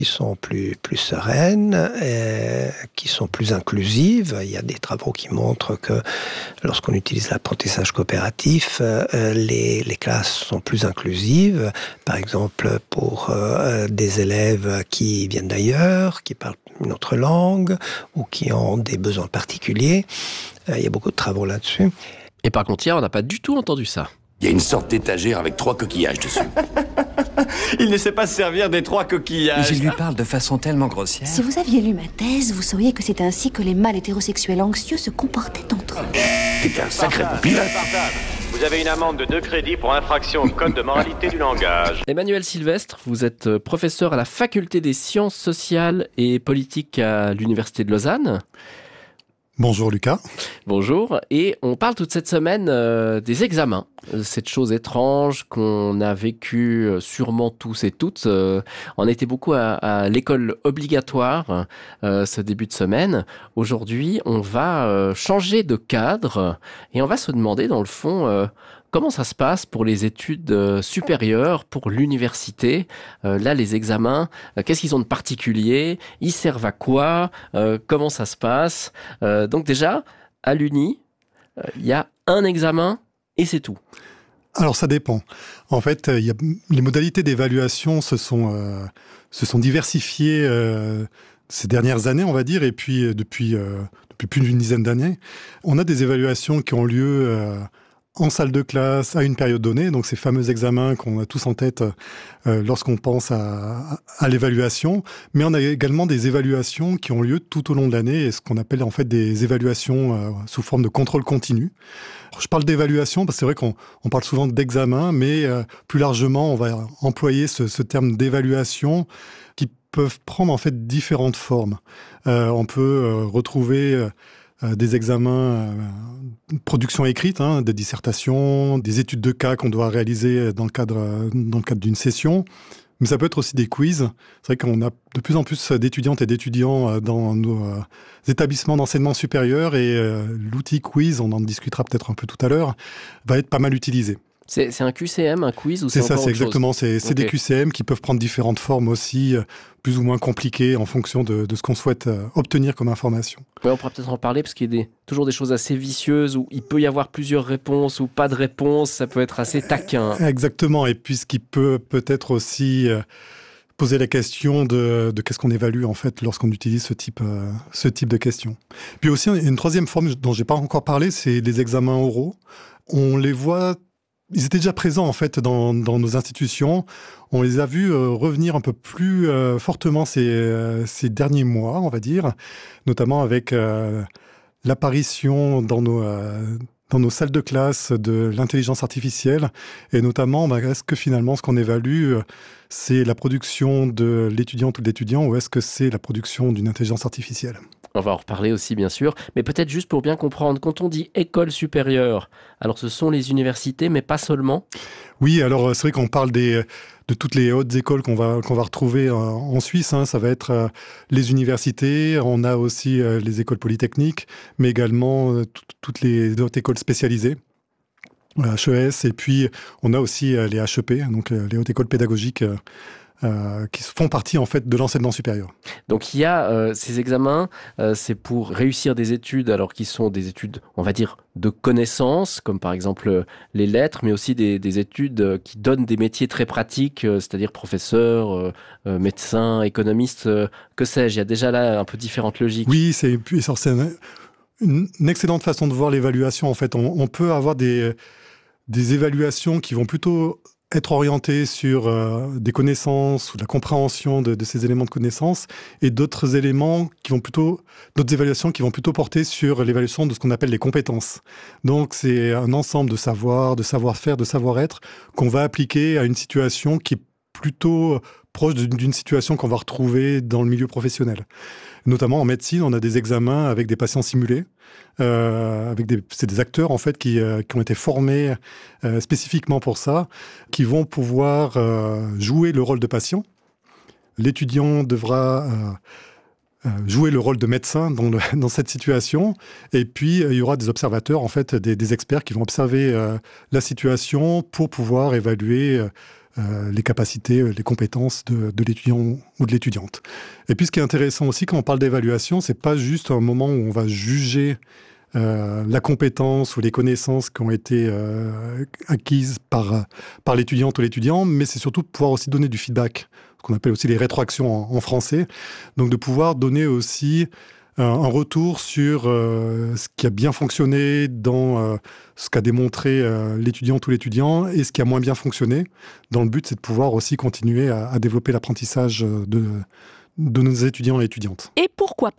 qui sont plus sereines, qui sont plus inclusives. Il y a des travaux qui montrent que lorsqu'on utilise l'apprentissage coopératif, les classes sont plus inclusives. Par exemple, pour des élèves qui viennent d'ailleurs, qui parlent une autre langue ou qui ont des besoins particuliers. Il y a beaucoup de travaux là-dessus. Et par contre, hier, on n'a pas du tout entendu ça. Il y a une sorte d'étagère avec 3 coquillages dessus. Il ne sait pas se servir des 3 coquillages. Je lui parle de façon tellement grossière. Si vous aviez lu ma thèse, vous sauriez que c'est ainsi que les mâles hétérosexuels anxieux se comportaient entre eux. T'es un sacré pilote. Vous avez une amende de 2 crédits pour infraction au code de moralité du langage. Emmanuel Sylvestre, vous êtes professeur à la faculté des sciences sociales et politiques à l'Université de Lausanne. Bonjour Lucas. Bonjour. Et on parle toute cette semaine des examens. Cette chose étrange qu'on a vécue sûrement tous et toutes. On était beaucoup à l'école obligatoire ce début de semaine. Aujourd'hui, on va changer de cadre et on va se demander dans le fond comment ça se passe pour les études supérieures, pour l'université. Là, les examens, qu'est-ce qu'ils ont de particulier? Ils servent à quoi? Comment ça se passe? Donc déjà, à l'Uni, il y a un examen et c'est tout. Alors ça dépend. En fait, les modalités d'évaluation se sont diversifiées ces dernières années, on va dire, et puis depuis plus d'une dizaine d'années. On a des évaluations qui ont lieu en salle de classe à une période donnée, donc ces fameux examens qu'on a tous en tête lorsqu'on pense à l'évaluation, mais on a également des évaluations qui ont lieu tout au long de l'année, et ce qu'on appelle en fait des évaluations sous forme de contrôle continu. Je parle d'évaluation parce que c'est vrai qu'on parle souvent d'examen, mais plus largement on va employer ce terme d'évaluation qui peuvent prendre en fait différentes formes. On peut retrouver des examens, production écrite, des dissertations, des études de cas qu'on doit réaliser dans le cadre d'une session. Mais ça peut être aussi des quiz. C'est vrai qu'on a de plus en plus d'étudiantes et d'étudiants dans nos établissements d'enseignement supérieur et l'outil quiz, on en discutera peut-être un peu tout à l'heure, va être pas mal utilisé. C'est un QCM, un quiz ou c'est ça, encore c'est autre chose? exactement. C'est des QCM qui peuvent prendre différentes formes aussi, plus ou moins compliquées en fonction de ce qu'on souhaite obtenir comme information. Ouais, on pourra peut-être en parler parce qu'il y a toujours des choses assez vicieuses où il peut y avoir plusieurs réponses ou pas de réponse. Ça peut être assez taquin. Exactement. Et puis ce qui peut-être aussi poser la question de qu'est-ce qu'on évalue en fait lorsqu'on utilise ce type de questions. Puis aussi une troisième forme dont j'ai pas encore parlé, c'est les examens oraux. On les voit. Ils étaient déjà présents en fait dans nos institutions. On les a vus revenir un peu plus fortement ces derniers mois, on va dire, notamment avec l'apparition dans nos salles de classe de l'intelligence artificielle, et notamment est-ce que finalement ce qu'on évalue c'est la production de l'étudiante ou de l'étudiant, ou est-ce que c'est la production d'une intelligence artificielle? On va en reparler aussi, bien sûr. Mais peut-être juste pour bien comprendre, quand on dit école supérieure, alors ce sont les universités, mais pas seulement? Oui, alors c'est vrai qu'on parle de toutes les hautes écoles qu'on va retrouver en Suisse. Ça va être les universités, on a aussi les écoles polytechniques, mais également toutes les hautes écoles spécialisées. HES, et puis on a aussi les HEP, donc les hautes écoles pédagogiques qui font partie en fait de l'enseignement supérieur. Donc il y a ces examens, c'est pour réussir des études, alors qui sont des études, on va dire, de connaissances, comme par exemple les lettres, mais aussi des études qui donnent des métiers très pratiques, c'est-à-dire professeur, médecin, économiste, que sais-je. Il y a déjà là un peu différentes logiques. Oui, c'est une excellente façon de voir l'évaluation. En fait, on peut avoir des évaluations qui vont plutôt être orientées sur des connaissances ou de la compréhension de ces éléments de connaissances, et d'autres évaluations qui vont plutôt porter sur l'évaluation de ce qu'on appelle les compétences. Donc c'est un ensemble de savoir, de savoir-faire, de savoir-être qu'on va appliquer à une situation qui est plutôt proche d'une situation qu'on va retrouver dans le milieu professionnel. Notamment en médecine, on a des examens avec des patients simulés, c'est des acteurs en fait qui ont été formés spécifiquement pour ça, qui vont pouvoir jouer le rôle de patient. L'étudiant devra jouer le rôle de médecin dans cette situation, et puis il y aura des observateurs, en fait, des experts qui vont observer la situation pour pouvoir évaluer les capacités, les compétences de l'étudiant ou de l'étudiante. Et puis ce qui est intéressant aussi quand on parle d'évaluation, c'est pas juste un moment où on va juger la compétence ou les connaissances qui ont été acquises par l'étudiante ou l'étudiant, mais c'est surtout de pouvoir aussi donner du feedback, ce qu'on appelle aussi les rétroactions en français. Donc de pouvoir donner aussi un retour sur ce qui a bien fonctionné dans ce qu'a démontré l'étudiante ou l'étudiant et ce qui a moins bien fonctionné. Dans le but, c'est de pouvoir aussi continuer à développer l'apprentissage de nos étudiants et étudiantes. Et pourquoi pas ?